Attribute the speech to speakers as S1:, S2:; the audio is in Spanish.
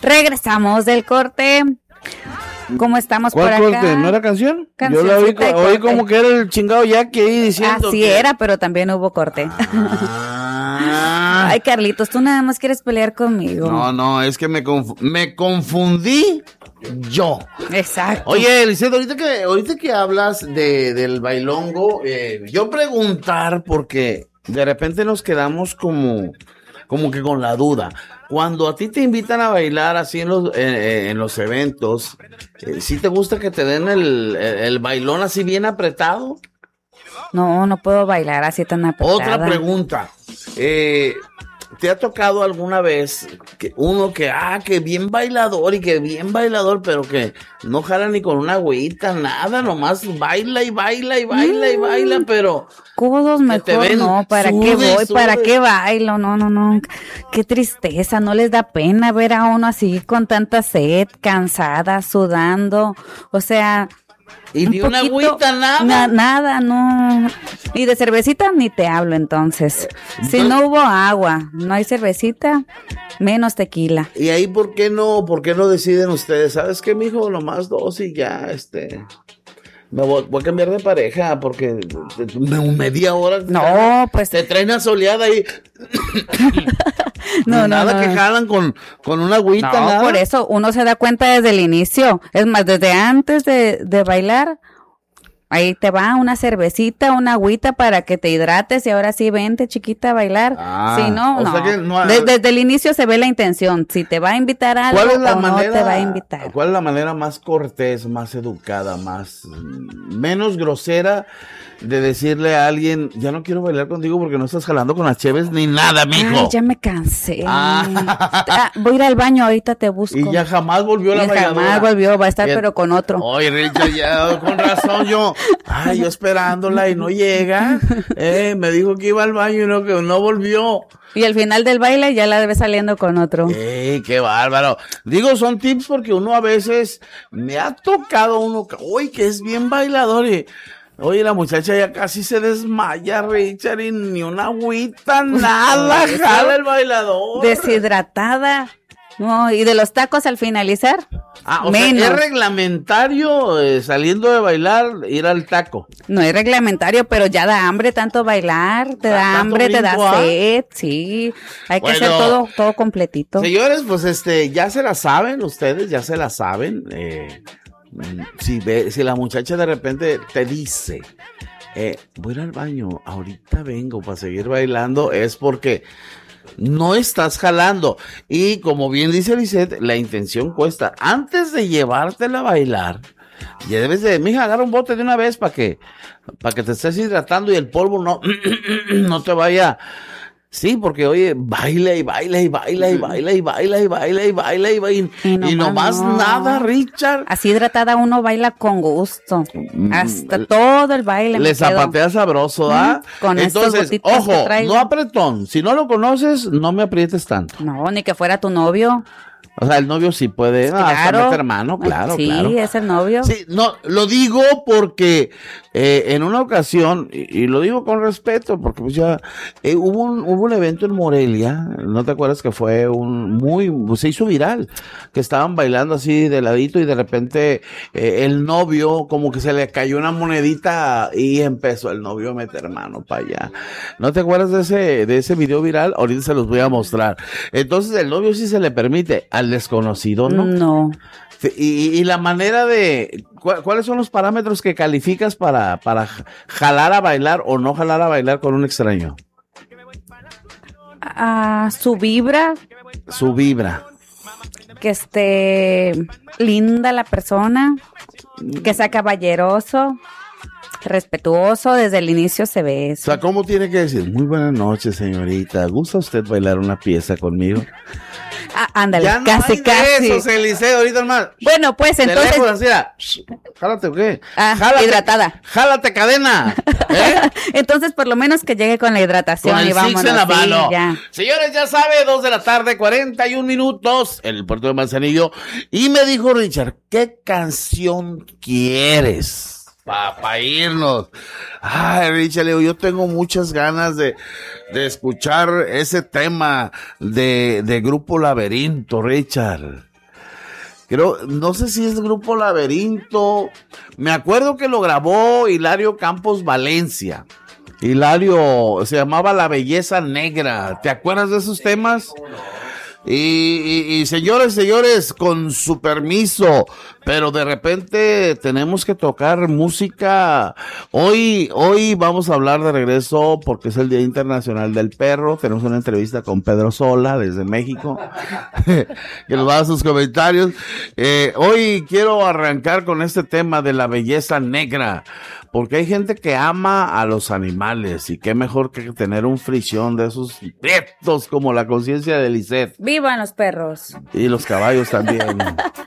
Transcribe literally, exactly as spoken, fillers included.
S1: Regresamos del corte. ¿Cómo estamos por acá?
S2: ¿Cuál corte? ¿No era canción? Yo la oí, oí como que era el chingado Jackie ahí diciendo.
S1: Así
S2: que...
S1: era, pero también hubo corte.
S2: Ah.
S1: Ay, Carlitos, tú nada más quieres pelear conmigo.
S2: No, no, es que me, conf- me confundí yo.
S1: Exacto.
S2: Oye, Eliseo, ahorita que, ahorita que hablas de, del bailongo, eh, yo preguntar porque de repente nos quedamos como, como que con la duda. Cuando a ti te invitan a bailar así en los, eh, en los eventos, eh, ¿sí te gusta que te den el, el, el bailón así bien apretado?
S1: No, no puedo bailar así tan apretada.
S2: Otra pregunta. Eh, ¿te ha tocado alguna vez que uno que, ah, que bien bailador y que bien bailador, pero que no jala ni con una agüita, nada, nomás baila y baila y baila mm. y baila, pero...
S1: Codos mejor no, ¿para
S2: sube,
S1: qué voy?
S2: sube.
S1: ¿Para qué bailo? No, no, no, qué tristeza, no les da pena ver a uno así con tanta sed, cansada, sudando, o sea...
S2: Y ni una agüita, nada.
S1: Na, nada, no. Y de cervecita ni te hablo entonces. Si no hubo agua, no hay cervecita, menos tequila.
S2: ¿Y ahí por qué no, por qué no deciden ustedes? ¿Sabes qué, mijo? Nomás dos y ya, este... Me voy, voy a cambiar de pareja porque me, media hora
S1: no,
S2: te,
S1: pues
S2: te traen a soleada y
S1: no,
S2: nada
S1: no, no.
S2: que jalan con, con una agüita,
S1: no,
S2: nada.
S1: Por eso uno se da cuenta desde el inicio. Es más, desde antes de, de bailar, ahí te va una cervecita, una agüita para que te hidrates y ahora sí vente, chiquita, a bailar.
S2: Ah,
S1: si no,
S2: o
S1: no.
S2: sea que no
S1: De, desde el inicio se ve la intención. Si te va a invitar a algo
S2: ¿Cuál es la
S1: o
S2: manera,
S1: no te va a invitar.
S2: ¿Cuál es la manera más cortés, más educada, más menos grosera de decirle a alguien, ya no quiero bailar contigo porque no estás jalando con las cheves ni nada, mijo?
S1: Ay, ya me cansé.
S2: Ah.
S1: Ah, voy a ir al baño, ahorita te busco.
S2: Y ya jamás volvió la
S1: y
S2: bailadora.
S1: Jamás volvió, va a estar
S2: y,
S1: pero con otro.
S2: Oye, Richard, ya con razón yo, ay, yo esperándola y no llega. Eh, me dijo que iba al baño y no, que no volvió.
S1: Y al final del baile ya la debe saliendo con otro.
S2: ¡Ey, qué bárbaro! Digo, son tips porque uno a veces me ha tocado uno, uy, que es bien bailador y... Oye, la muchacha ya casi se desmaya, Richard, y ni una agüita, nada, jala el bailador.
S1: Deshidratada. No, y de los tacos al finalizar,
S2: ah, o
S1: menos.
S2: sea, es reglamentario eh, saliendo de bailar, ir al taco.
S1: No es reglamentario, pero ya da hambre tanto bailar, te da hambre, te da sed, sí. Hay que
S2: bueno,
S1: hacer todo, todo completito.
S2: Señores, pues este, ya se la saben, ustedes ya se la saben, eh... Si, ve, si la muchacha de repente te dice, eh, voy a ir al baño, ahorita vengo para seguir bailando, es porque no estás jalando. Y como bien dice Lisette, la intención cuesta. Antes de llevártela a bailar, ya debes de, mija, agarra un bote de una vez para que, para que te estés hidratando y el polvo no, no te vaya... Sí, porque oye, baila y baila y baila y baila y baila y baila y baila y baila y, y nomás no. nada, Richard.
S1: Así hidratada uno baila con gusto. Hasta mm, todo el baile.
S2: Le zapatea sabroso, ¿ah? ¿eh?
S1: Con
S2: entonces, ojo, no apretón. Si no lo conoces, no me aprietes tanto.
S1: No, ni que fuera tu novio.
S2: O sea, el novio sí puede, no,
S1: claro.
S2: hasta hermano, claro,
S1: sí,
S2: claro.
S1: Sí, es el novio.
S2: Sí, no, lo digo porque eh, en una ocasión, y, y lo digo con respeto, porque pues ya eh, hubo un hubo un evento en Morelia, ¿no te acuerdas que fue un muy, se hizo viral, que estaban bailando así de ladito y de repente eh, el novio como que se le cayó una monedita y empezó el novio a meter mano para allá. ¿No te acuerdas de ese de ese video viral? Ahorita se los voy a mostrar. Entonces el novio sí se le permite, al desconocido, ¿no?
S1: No.
S2: Y, y la manera de, ¿cuáles son los parámetros que calificas para, para jalar a bailar o no jalar a bailar con un extraño?
S1: Ah, su vibra.
S2: Su vibra.
S1: Que esté linda la persona, que sea caballeroso, respetuoso, desde el inicio se ve eso.
S2: O sea, ¿cómo tiene que decir? Muy buenas noches, señorita. ¿Gusta usted bailar una pieza conmigo?
S1: Ah, ándale,
S2: ya no
S1: casi,
S2: hay
S1: casi.
S2: De eso, Eliseo, ahorita más.
S1: Bueno, pues entonces.
S2: Teléfono, así, jálate, ¿o qué?
S1: Ah,
S2: jálate,
S1: hidratada.
S2: Jálate, cadena. ¿Eh?
S1: Entonces, por lo menos que llegue con la hidratación
S2: con el
S1: y vámonos.
S2: En la mano.
S1: Sí, ya.
S2: Señores, ya sabe, dos de la tarde, cuarenta y un minutos, en el puerto de Manzanillo. Y me dijo Richard, ¿qué canción quieres? Para pa irnos. Ay, Richard, Leo, yo tengo muchas ganas de, de escuchar ese tema de, de Grupo Laberinto, Richard. creo, no sé si es Grupo Laberinto, me acuerdo que lo grabó Hilario Campos Valencia. Hilario, se llamaba La Belleza Negra, ¿te acuerdas de esos temas? Y, y, y señores, señores, con su permiso, pero de repente tenemos que tocar música. Hoy, hoy vamos a hablar de regreso porque es el Día Internacional del Perro. Tenemos una entrevista con Pedro Sola desde México, que nos va a dar sus comentarios. Eh, hoy quiero arrancar con este tema de la belleza negra, porque hay gente que ama a los animales y qué mejor que tener un frisión de esos prietos como la conciencia de Lisette.
S1: ¡Vivan los perros!
S2: Y los caballos también.